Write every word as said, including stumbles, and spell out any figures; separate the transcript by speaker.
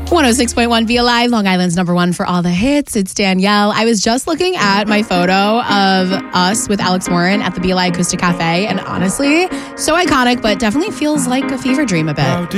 Speaker 1: one oh six point one B L I, Long Island's number one for all the hits. It's Danielle. I was just looking at my photo of us with Alex Warren at the B L I Acoustic Cafe, and honestly, so iconic, but definitely feels like a fever dream a bit.